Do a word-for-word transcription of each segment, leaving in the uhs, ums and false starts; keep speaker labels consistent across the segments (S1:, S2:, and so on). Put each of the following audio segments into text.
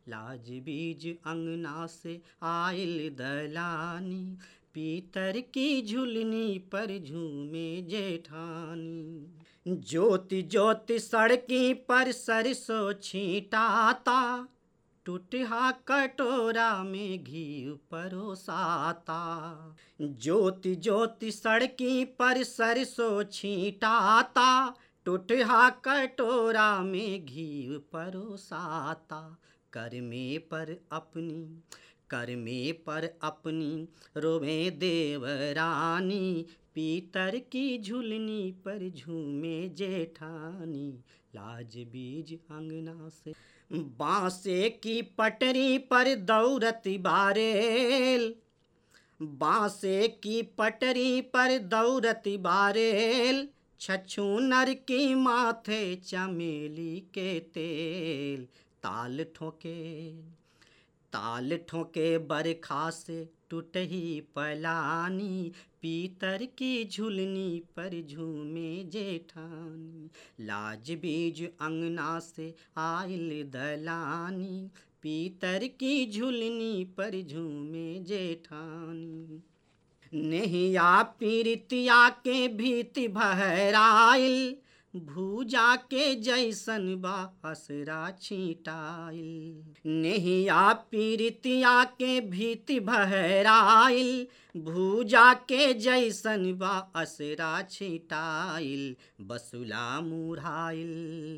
S1: लाज बीज अंगना से आइल दलानी, पीतर की झुलनी पर झूमे जेठानी। ज्योति ज्योति सड़की पर सरसों छींटाता, टूटहा कटोरा में घी परोसाता। ज्योति ज्योति सड़की पर सरसों छींटाता, टूटहा कटोरा में घी परोसाता। करमे पर अपनी करमे पर अपनी रोवे देवरानी, पीतर की झुलनी पर झूमे जेठानी। लाज बीज अंगना से बांसे की पटरी पर दौड़ती बारेल, बांसे की पटरी पर दौड़ती बारेल, छछूनर की माथे चमेली के तेल। ताल ठोके ताल ठोके बरखा से टूटही पलानी, पीतर की झुलनी पर झूमे जेठानी। लाज बीज अंगना से आइल दलानी, पीतर की झुलनी पर झूमे जेठानी। नेहिया पीरितिया के भीति बहराइल, भूजा के जैसन बा असरा छींटाइल। नेहिया पीरितिया के भीति बहराइल, भूजा के जैसन बा असरा छींटाइल। बसुला मुरहाइल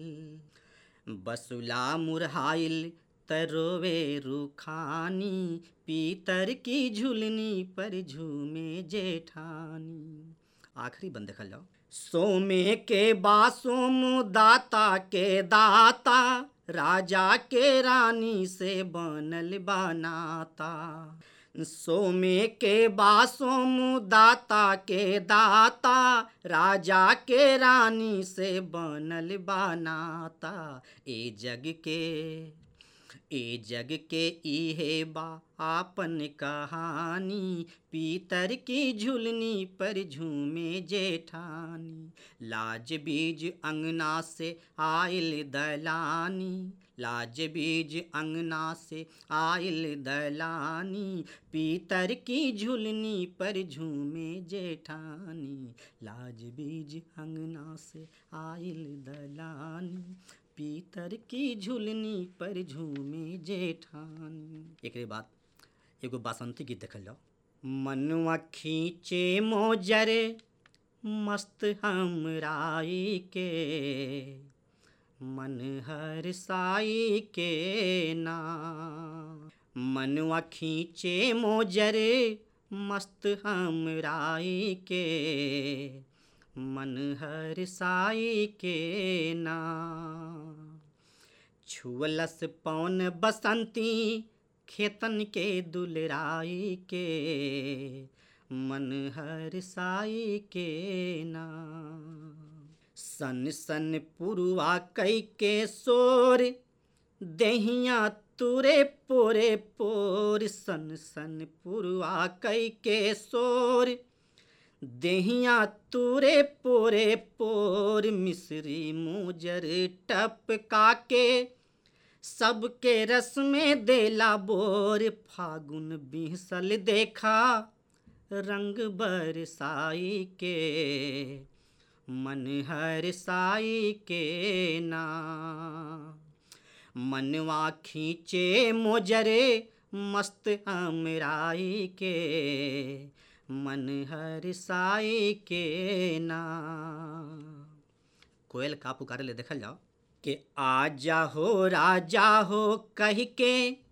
S1: बसुला मुरहाइल तरोवे रुखानी, पीतर की झुलनी पर झूमे जेठानी। आखिरी बंद देखल जाओ। सोमे के बा सोम दाता के दाता, राजा के रानी से बनल बनाता। सोमे के बा सोम दाता के दाता, राजा के रानी से बनल बनाता। ए जग के ए जग के इहे बा आपन कहानी, पीतर की झुलनी पर झूमे जेठानी। लाज बीज अंगना से आइल दलानी, लाज बीज अंगना से आइल दलानी, पीतर की झुलनी पर झूमे जेठानी। लाज बीज अंगना से आइल दलानी, पीतर की झुलनी पर झूमे जेठानी। एकरे बाद एगो बासंती गीत देखल जाओ। मनुआ खींचे मोजरे मस्त हमराई के, मन हर साई के ना। मनुआ खींचे मोजरे मस्त हमराई के, मन हर साई के ना। छुअलस पौन बसंती खेतन के दुलराई के, मन हर साई के ना। सन सन पुरुआ कई के सोर, देहिया तुरे पोरे पोर। सन सन पुरुआ कई के सोर, देहिया तुरे पोरे पोर। मिसरी मुजर टपका के सबके रस में देला बोर। फागुन बिहसल देखा रंग बरसाई के, मन हर साई के ना। मनवा खींचे मोजरे मस्त हमराई के, मन हर साई के ना। कोयल का पुकारे ले देखल जाओ कि आजा हो राजा हो कह के